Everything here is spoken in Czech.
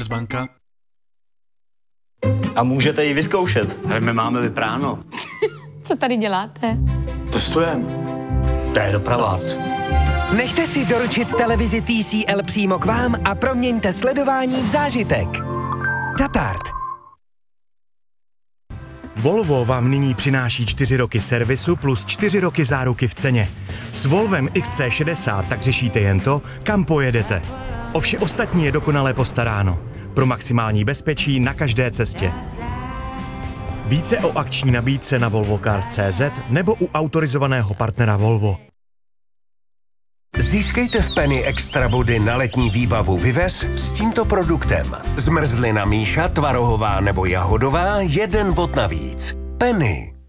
banka. A můžete ji vyzkoušet. Ale my máme vypráno. Co tady děláte? Testujeme. To je dopravák. Nechte si doručit televizi TCL přímo k vám a proměňte sledování v zážitek. Tatart. Volvo vám nyní přináší 4 roky servisu plus 4 roky záruky v ceně. S Volvem XC60 tak řešíte jen to, kam pojedete. O vše ostatní je dokonale postaráno. Pro maximální bezpečí na každé cestě. Více o akční nabídce na volvocars.cz nebo u autorizovaného partnera Volvo. Získejte v Penny extra body na letní výbavu Vives s tímto produktem. Zmrzlina Míša, tvarohová nebo jahodová, 1 bod navíc. Penny.